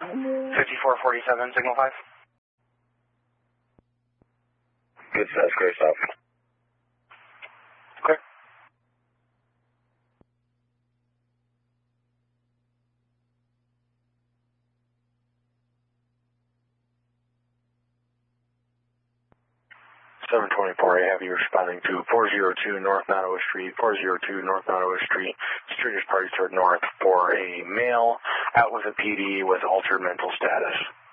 5447, signal 5. Good stuff, great stuff. Clear. 724, I have you responding to 402 North Nottawa Street, 402 North Nottawa Street. Street is party toward north for a male out with a PD with altered mental status.